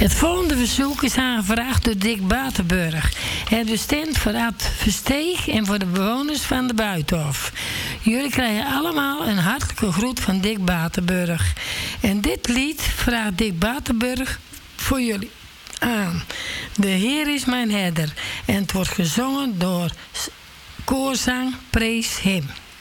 Het volgende verzoek is aangevraagd door Dick Batenburg. Het bestemt voor Ad Versteeg en voor de bewoners van de Buitenhof. Jullie krijgen allemaal een hartelijke groet van Dick Batenburg. En dit lied vraagt Dick Batenburg voor jullie aan. De Heer is mijn herder. En het wordt gezongen door Koorzang Prees Hem.